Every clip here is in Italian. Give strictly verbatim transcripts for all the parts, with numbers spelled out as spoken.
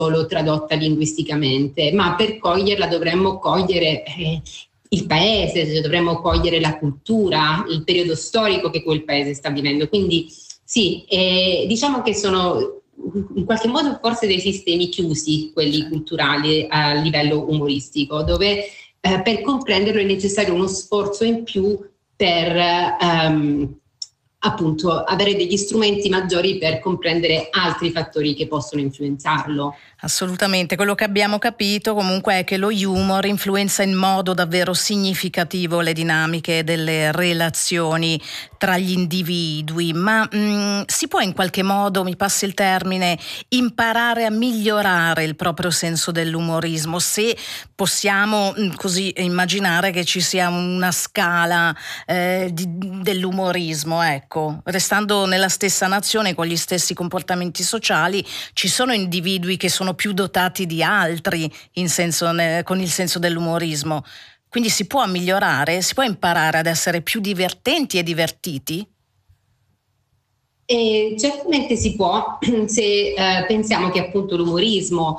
solo tradotta linguisticamente, ma per coglierla dovremmo cogliere eh, il paese, cioè dovremmo cogliere la cultura, il periodo storico che quel paese sta vivendo. Quindi sì, eh, diciamo che sono in qualche modo forse dei sistemi chiusi, quelli culturali a livello umoristico, dove eh, per comprenderlo è necessario uno sforzo in più per ehm, appunto avere degli strumenti maggiori per comprendere altri fattori che possono influenzarlo. Assolutamente, quello che abbiamo capito comunque è che lo humor influenza in modo davvero significativo le dinamiche delle relazioni tra gli individui, ma mh, si può in qualche modo, mi passi il termine, imparare a migliorare il proprio senso dell'umorismo, se possiamo mh, così immaginare che ci sia una scala eh, di, dell'umorismo, ecco, restando nella stessa nazione con gli stessi comportamenti sociali, ci sono individui che sono più dotati di altri in senso, con il senso dell'umorismo. Quindi si può migliorare, si può imparare ad essere più divertenti e divertiti? E certamente si può, se eh, pensiamo che appunto l'umorismo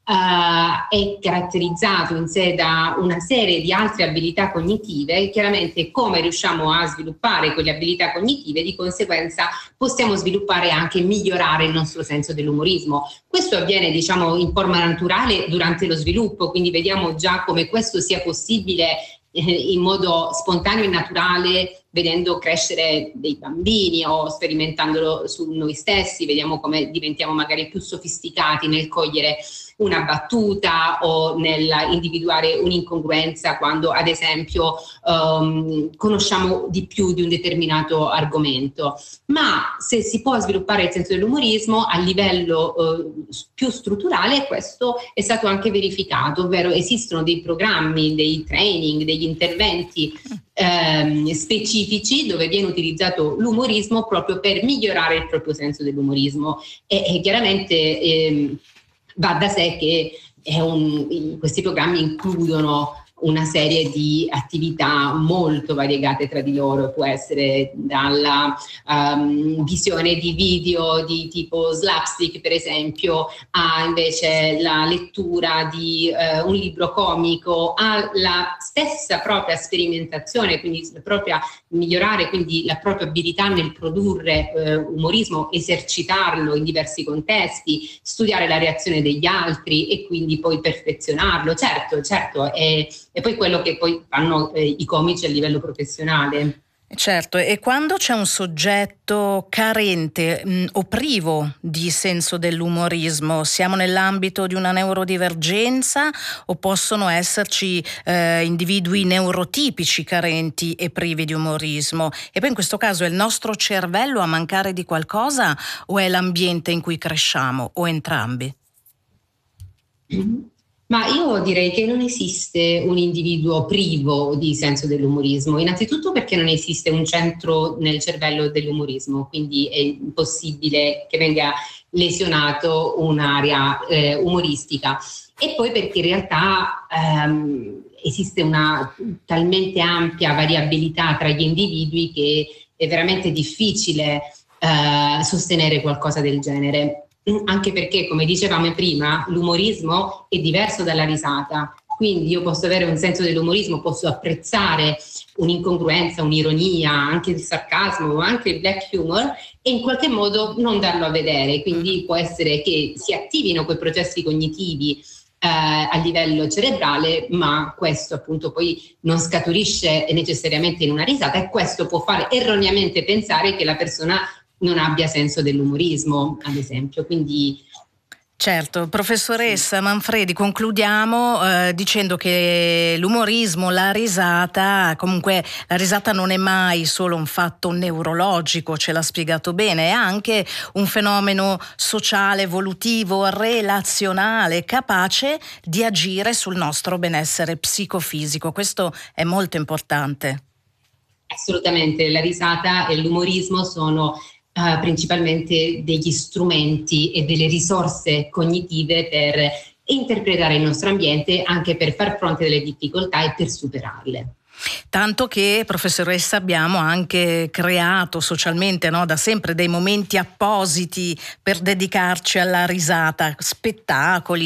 Uh, è caratterizzato in sé da una serie di altre abilità cognitive. Chiaramente come riusciamo a sviluppare quelle abilità cognitive, di conseguenza possiamo sviluppare e anche migliorare il nostro senso dell'umorismo. Questo avviene, diciamo, in forma naturale durante lo sviluppo, quindi vediamo già come questo sia possibile eh, in modo spontaneo e naturale, vedendo crescere dei bambini o sperimentandolo su noi stessi. Vediamo come diventiamo magari più sofisticati nel cogliere una battuta o nell'individuare un'incongruenza quando ad esempio um, conosciamo di più di un determinato argomento. Ma se si può sviluppare il senso dell'umorismo a livello uh, più strutturale, questo è stato anche verificato, ovvero esistono dei programmi, dei training, degli interventi ehm, specifici dove viene utilizzato l'umorismo proprio per migliorare il proprio senso dell'umorismo e, e chiaramente ehm, va da sé che è un, questi programmi includono una serie di attività molto variegate tra di loro. Può essere dalla um, visione di video di tipo slapstick, per esempio, a invece la lettura di uh, un libro comico, alla stessa propria sperimentazione, quindi la propria migliorare quindi la propria abilità nel produrre uh, umorismo, esercitarlo in diversi contesti, studiare la reazione degli altri e quindi poi perfezionarlo. Certo, certo, è e poi quello che poi fanno eh, i comici a livello professionale. Certo, e quando c'è un soggetto carente mh, o privo di senso dell'umorismo, siamo nell'ambito di una neurodivergenza o possono esserci eh, individui neurotipici carenti e privi di umorismo? E poi in questo caso è il nostro cervello a mancare di qualcosa o è l'ambiente in cui cresciamo o entrambi? Mm-hmm. Ma io direi che non esiste un individuo privo di senso dell'umorismo, innanzitutto perché non esiste un centro nel cervello dell'umorismo, quindi è impossibile che venga lesionato un'area eh, umoristica, e poi perché in realtà ehm, esiste una talmente ampia variabilità tra gli individui che è veramente difficile eh, sostenere qualcosa del genere. Anche perché, come dicevamo prima, l'umorismo è diverso dalla risata, quindi io posso avere un senso dell'umorismo, posso apprezzare un'incongruenza, un'ironia, anche il sarcasmo, anche il black humor, e in qualche modo non darlo a vedere. Quindi può essere che si attivino quei processi cognitivi eh, a livello cerebrale, ma questo appunto poi non scaturisce necessariamente in una risata, e questo può fare erroneamente pensare che la persona non abbia senso dell'umorismo, ad esempio. Quindi certo, professoressa Manfredi, concludiamo eh, dicendo che l'umorismo, la risata, comunque la risata non è mai solo un fatto neurologico, ce l'ha spiegato bene, è anche un fenomeno sociale, evolutivo, relazionale, capace di agire sul nostro benessere psicofisico. Questo è molto importante. Assolutamente, la risata e l'umorismo sono Uh, principalmente degli strumenti e delle risorse cognitive per interpretare il nostro ambiente, anche per far fronte alle difficoltà e per superarle. Tanto che, professoressa, abbiamo anche creato socialmente, no, da sempre dei momenti appositi per dedicarci alla risata, spettacoli,